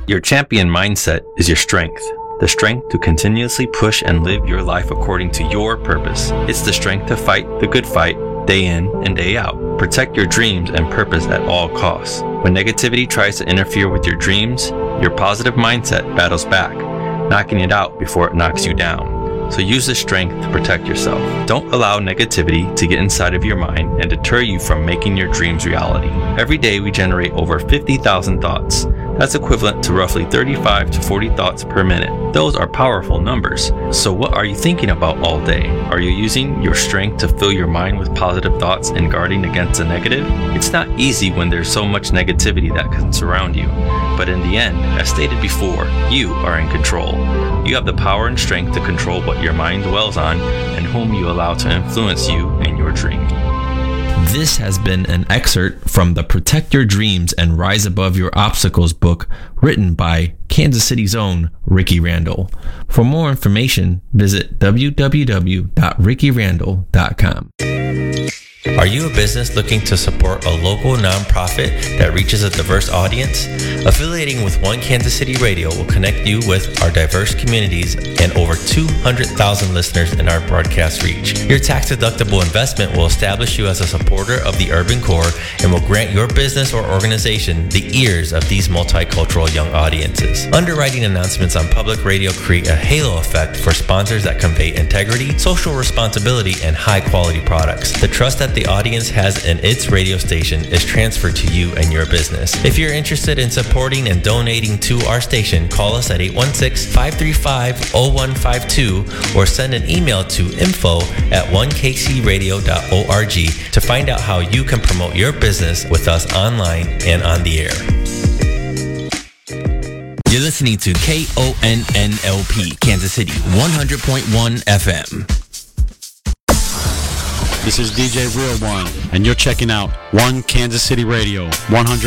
Your champion mindset is your strength. The strength to continuously push and live your life according to your purpose. It's the strength to fight the good fight day in and day out. Protect your dreams and purpose at all costs. When negativity tries to interfere with your dreams, your positive mindset battles back, knocking it out before it knocks you down. So use this strength to protect yourself. Don't allow negativity to get inside of your mind and deter you from making your dreams reality. Every day we generate over 50,000 thoughts. That's equivalent to roughly 35 to 40 thoughts per minute. Those are powerful numbers. So what are you thinking about all day? Are you using your strength to fill your mind with positive thoughts and guarding against the negative? It's not easy when there's so much negativity that can surround you. But in the end, as stated before, you are in control. You have the power and strength to control what your mind dwells on and whom you allow to influence you and your dream. This has been an excerpt from the Protect Your Dreams and Rise Above Your Obstacles book written by Kansas City's own Ricky Randall. For more information, visit www.rickyrandall.com. Are you a business looking to support a local nonprofit that reaches a diverse audience? Affiliating with One Kansas City Radio will connect you with our diverse communities and over 200,000 listeners in our broadcast reach. Your tax-deductible investment will establish you as a supporter of the urban core and will grant your business or organization the ears of these multicultural young audiences. Underwriting announcements on public radio create a halo effect for sponsors that convey integrity, social responsibility, and high-quality products. The trust that the audience has in its radio station is transferred to you and your business. If you're interested in supporting and donating to our station, call us at 816-535-0152 or send an email to info@onekcradio.org to find out how you can promote your business with us online and on the air. You're listening to KONNLP, Kansas City, 100.1 FM. This is DJ Real One, and you're checking out One Kansas City Radio, 100.